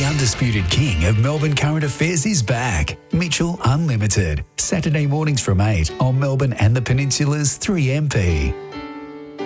The undisputed king of Melbourne current affairs is back. Mitchell Unlimited. Saturday mornings from 8 on Melbourne and the Peninsula's 3MP.